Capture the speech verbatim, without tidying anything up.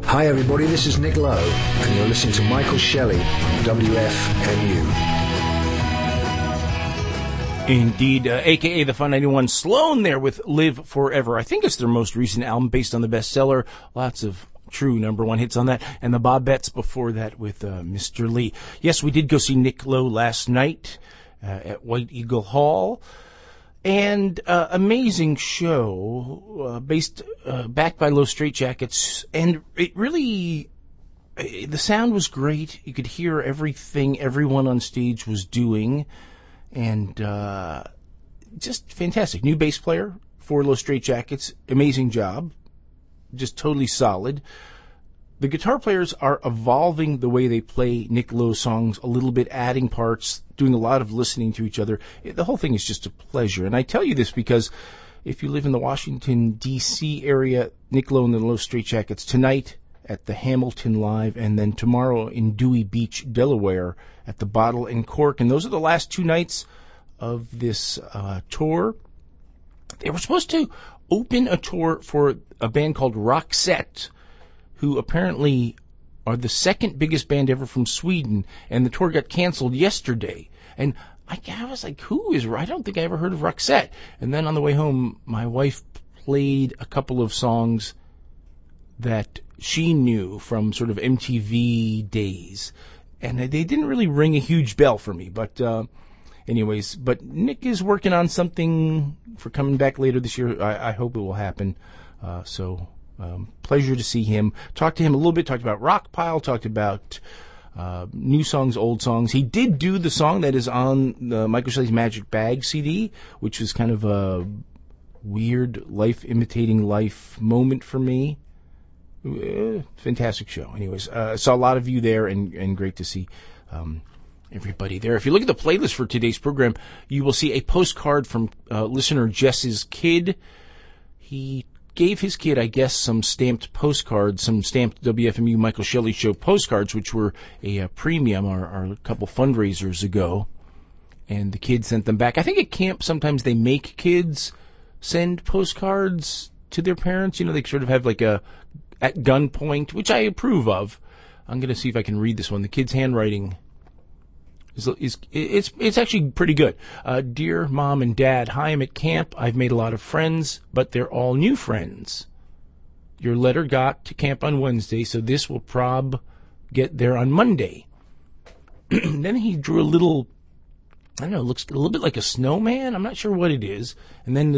Hi everybody, this is Nick Lowe, and you're listening to Michael Shelley, W F M U. Indeed, uh, a k a the Fun ninety-one Sloan there with Live Forever. I think it's their most recent album based on the bestseller. Lots of true number one hits on that. And the Bobettes before that with uh, Mister Lee. Yes, we did go see Nick Lowe last night uh, at White Eagle Hall. And uh, amazing show, uh, based uh, backed by Low Straitjackets, and it really, uh, the sound was great. You could hear everything everyone on stage was doing, and uh, just fantastic. New bass player for Low Straitjackets, amazing job, just totally solid. The guitar players are evolving the way they play Nick Lowe songs a little bit, adding parts, doing a lot of listening to each other. The whole thing is just a pleasure. And I tell you this because if you live in the Washington, D C area, Nick Lowe and the Low Straitjackets tonight at the Hamilton Live, and then tomorrow in Dewey Beach, Delaware at the Bottle and Cork. And those are the last two nights of this uh, tour. They were supposed to open a tour for a band called Roxette, who apparently are the second biggest band ever from Sweden, and the tour got canceled yesterday. And I, I was like, who is, I don't think I ever heard of Roxette. And then on the way home, my wife played a couple of songs that she knew from sort of M T V days, and they didn't really ring a huge bell for me. But uh, anyways, but Nick is working on something for coming back later this year. I, I hope it will happen. Uh, so... Um, pleasure to see him. Talked to him a little bit, talked about Rockpile, talked about uh, new songs, old songs. He did do the song that is on the Michael Shelley's Magic Bag C D, which was kind of a weird life imitating life moment for me. Uh, fantastic show. Anyways, uh, saw a lot of you there, and, and great to see um, everybody there. If you look at the playlist for today's program, you will see a postcard from uh, listener Jess's kid. He gave his kid, I guess, some stamped postcards, some stamped W F M U Michael Shelley Show postcards, which were a, a premium, or, or a couple fundraisers ago. And the kid sent them back. I think at camp sometimes they make kids send postcards to their parents. You know, they sort of have like a at gunpoint, which I approve of. I'm going to see if I can read this one. The kid's handwriting is, is it's it's actually pretty good. Uh, Dear Mom and Dad, hi, I'm at camp. I've made a lot of friends, but they're all new friends. Your letter got to camp on Wednesday, so this will prob get there on Monday. Then he drew a little, I don't know, it looks a little bit like a snowman. I'm not sure what it is. And then